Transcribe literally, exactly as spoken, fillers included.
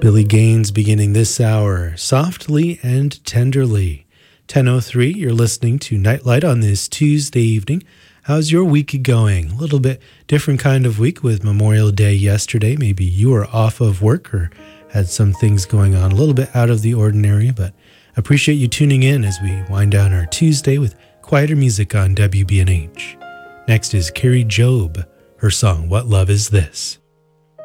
Billy Gaines beginning this hour softly and tenderly. ten oh three, you're listening to Nightlight on this Tuesday evening. How's your week going? A little bit different kind of week with Memorial Day yesterday. Maybe you were off of work or had some things going on a little bit out of the ordinary, but appreciate you tuning in as we wind down our Tuesday with quieter music on W B N H. Next is Carrie Job, her song, What Love Is This?